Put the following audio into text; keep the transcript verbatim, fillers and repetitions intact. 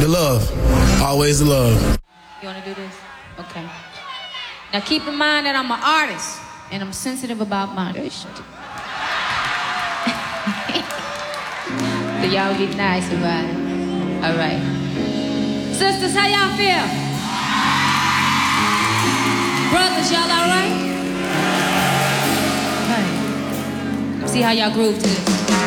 The love. Always the love. You want to do this? Okay. Now keep in mind that I'm an artist and I'm sensitive about my so y'all be nice about it. All right. Sisters, how y'all feel? Brothers, y'all all right? All right. See how y'all groove to this.